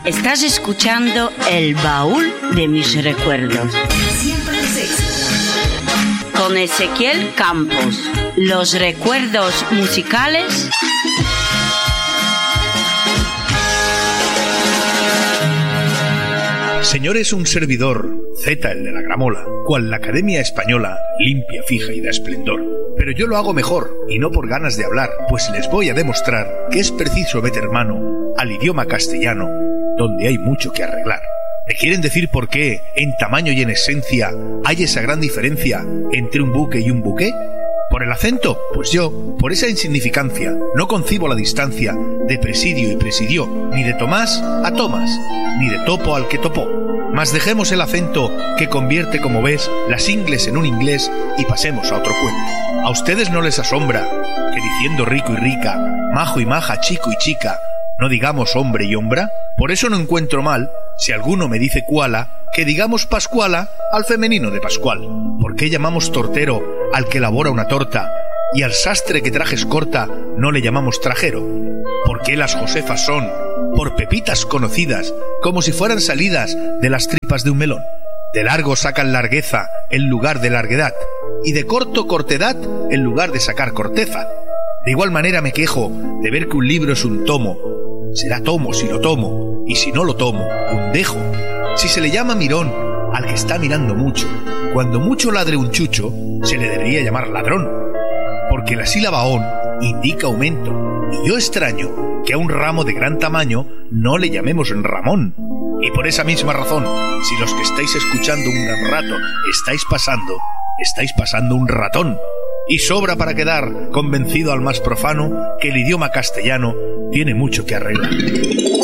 Estás escuchando El Baúl de Mis Recuerdos. Siempre es éxito. Con Ezequiel Campos. Los recuerdos musicales. Señores, un servidor, Z el de la gramola, cual la Academia Española, limpia, fija y da esplendor. Pero yo lo hago mejor, y no por ganas de hablar, pues les voy a demostrar que es preciso meter mano al idioma castellano, donde hay mucho que arreglar. ¿Me quieren decir por qué, en tamaño y en esencia, hay esa gran diferencia entre un buque y un buqué? ¿Por el acento? Pues yo, por esa insignificancia, no concibo la distancia de presidio y presidió, ni de Tomás a Tomás, ni de topo al que topó. Mas dejemos el acento que convierte, como ves, las ingles en un inglés y pasemos a otro cuento. ¿A ustedes no les asombra que diciendo rico y rica, majo y maja, chico y chica, no digamos hombre y hombra? Por eso no encuentro mal, si alguno me dice cuala, que digamos pascuala al femenino de Pascual. ¿Por qué llamamos tortero al que elabora una torta y al sastre que trajes corta no le llamamos trajero? ¿Por qué las Josefas son por pepitas conocidas como si fueran salidas de las tripas de un melón? De largo sacan largueza en lugar de larguedad y de corto cortedad en lugar de sacar corteza. De igual manera me quejo de ver que un libro es un tomo. Será tomo si lo tomo, y si no lo tomo, un dejo. Si se le llama mirón al que está mirando mucho, cuando mucho ladre un chucho, se le debería llamar ladrón, porque la sílaba on indica aumento, y yo extraño que a un ramo de gran tamaño no le llamemos Ramón. Y por esa misma razón, si los que estáis escuchando un gran rato estáis pasando un ratón. Y sobra para quedar convencido al más profano que el idioma castellano tiene mucho que arreglar.